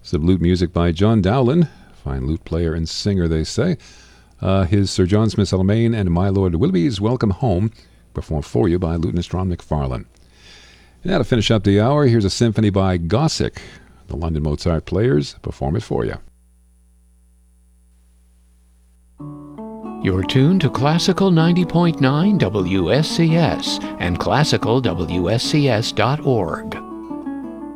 Some lute music by John Dowland, fine lute player and singer, they say. His Sir John Smith's Almain and My Lord Willoughby's Welcome Home, performed for you by lutenist Ron McFarlane. And now to finish up the hour, here's a symphony by Gossick. The London Mozart Players perform it for you. You're tuned to Classical 90.9 WSCS and classicalwscs.org.